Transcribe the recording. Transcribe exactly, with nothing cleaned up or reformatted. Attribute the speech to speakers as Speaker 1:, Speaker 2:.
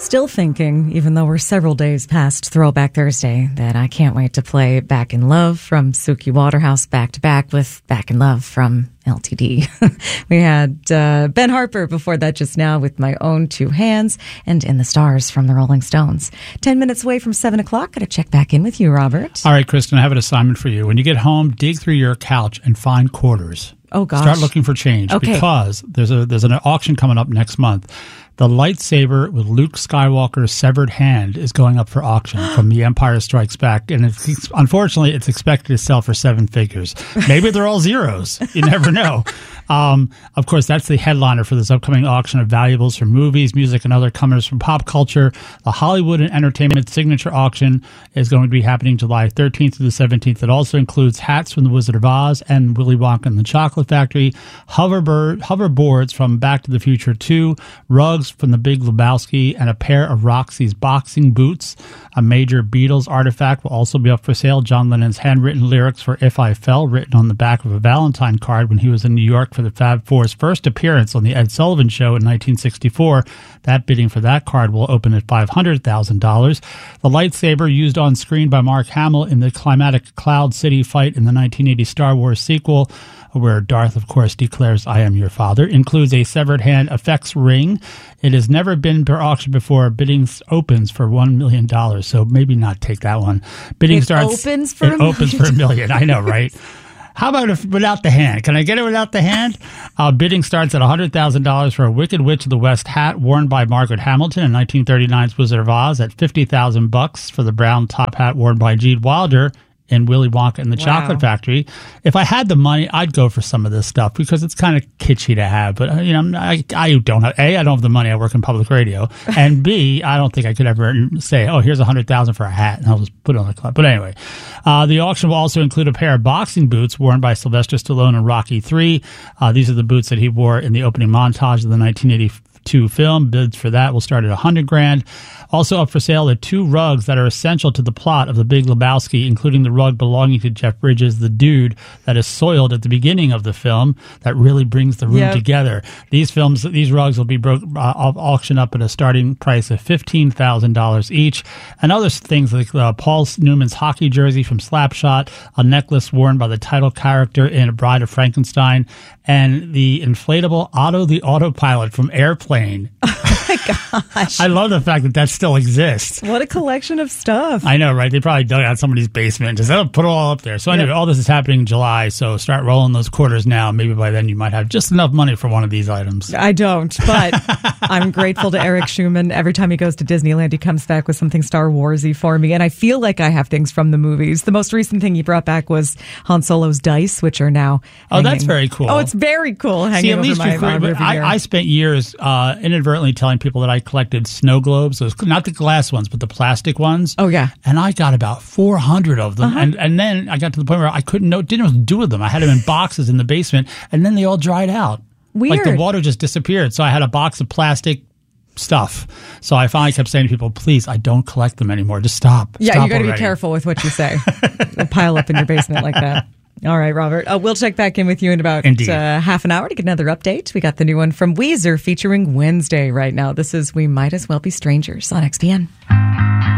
Speaker 1: still thinking, even though we're several days past Throwback Thursday, that I can't wait to play Back in Love from Suki Waterhouse back to back with Back in Love from L T D. We had uh, Ben Harper before that just now with My Own Two Hands and In the Stars from the Rolling Stones. Ten minutes away from seven o'clock. Got to check back in with you, Robert.
Speaker 2: All right, Kristen, I have an assignment for you. When you get home, dig through your couch and find quarters.
Speaker 1: Oh, gosh.
Speaker 2: Start looking for change
Speaker 1: Okay.
Speaker 2: because there's a there's an auction coming up next month. The lightsaber with Luke Skywalker's severed hand is going up for auction from The Empire Strikes Back. And it's, unfortunately, it's expected to sell for seven figures. Maybe they're all zeros. You never know. Um, of course, that's the headliner for this upcoming auction of valuables from movies, music, and other comers from pop culture. The Hollywood and Entertainment Signature Auction is going to be happening July thirteenth through the seventeenth. It also includes hats from The Wizard of Oz and Willy Wonka and the Chocolate Factory, hoverbird, hoverboards from Back to the Future two, rugs from The Big Lebowski, and a pair of Roxy's boxing boots. A major Beatles artifact will also be up for sale. John Lennon's handwritten lyrics for If I Fell, written on the back of a Valentine card when he was in New York for the Fab Four's first appearance on the Ed Sullivan Show in nineteen sixty-four. That bidding for that card will open at five hundred thousand dollars. The lightsaber used on screen by Mark Hamill in the climatic Cloud City fight in the nineteen eighty Star Wars sequel, where Darth, of course, declares, "I am your father," includes a severed hand effects ring. It has never been per auction before. Bidding opens for one million dollars, so maybe not take that one. Bidding
Speaker 1: It
Speaker 2: starts.
Speaker 1: opens for
Speaker 2: it
Speaker 1: a million
Speaker 2: opens for a million. I know, right? How about if without the hand? Can I get it without the hand? Uh, bidding starts at one hundred thousand dollars for a Wicked Witch of the West hat worn by Margaret Hamilton in nineteen thirty-nine's Wizard of Oz, at fifty thousand bucks for the brown top hat worn by Gene Wilder in Willy Wonka and the
Speaker 1: Wow.
Speaker 2: Chocolate Factory. If I had the money, I'd go for some of this stuff because it's kind of kitschy to have. But, uh, you know, I, I don't have, A, I don't have the money. I work in public radio. And B, I don't think I could ever say, oh, here's one hundred thousand dollars for a hat, and I'll just put it on the club. But anyway, uh, the auction will also include a pair of boxing boots worn by Sylvester Stallone in Rocky three. Uh, these are the boots that he wore in the opening montage of the nineteen eighty-two film. Bids for that will start at one hundred grand. Also up for sale are two rugs that are essential to the plot of The Big Lebowski, including the rug belonging to Jeff Bridges, the dude that is soiled at the beginning of the film that really brings the room
Speaker 1: Yep.
Speaker 2: together. These films, these rugs will be broke, uh, auctioned up at a starting price of fifteen thousand dollars each. And other things like uh, Paul Newman's hockey jersey from Slapshot, a necklace worn by the title character in A Bride of Frankenstein, and the inflatable Otto the Autopilot from Airplane.
Speaker 1: Oh my gosh.
Speaker 2: I love the fact that that still exists.
Speaker 1: What a collection of stuff.
Speaker 2: I know, right? They probably dug out somebody's basement and just oh, put it all up there. So anyway,
Speaker 1: Yep.
Speaker 2: all this is happening in July, so start rolling those quarters now. Maybe by then you might have just enough money for one of these items.
Speaker 1: I don't, but I'm grateful to Eric Schumann. Every time he goes to Disneyland, he comes back with something Star Warsy for me, and I feel like I have things from the movies. The most recent thing he brought back was Han Solo's dice, which are now
Speaker 2: Oh,
Speaker 1: hanging.
Speaker 2: that's very cool.
Speaker 1: Oh, it's very cool. Hanging
Speaker 2: See, at
Speaker 1: over
Speaker 2: least
Speaker 1: my
Speaker 2: you're clear,
Speaker 1: uh,
Speaker 2: but
Speaker 1: rearview
Speaker 2: I,
Speaker 1: mirror.
Speaker 2: I spent years uh, inadvertently telling people that I collected snow globes, those, not the glass ones, but the plastic ones.
Speaker 1: Oh, yeah.
Speaker 2: And I got about four hundred of them.
Speaker 1: Uh-huh.
Speaker 2: And, and then I got to the point where I couldn't know, didn't know what to do with them. I had them in boxes in the basement, and then they all dried out. Like the
Speaker 1: Weird.
Speaker 2: water just disappeared. So I had a box of plastic stuff. So I finally kept saying to people, please, I don't collect them anymore. Just stop.
Speaker 1: Yeah,
Speaker 2: Stop
Speaker 1: you got to be
Speaker 2: already."
Speaker 1: careful with what you say. They'll pile up in your basement like that. All right, Robert. Uh, we'll check back in with you in about uh, half an hour to get another update. We got the new one from Weezer featuring Wednesday right now. This is We Might As Well Be Strangers on X P N.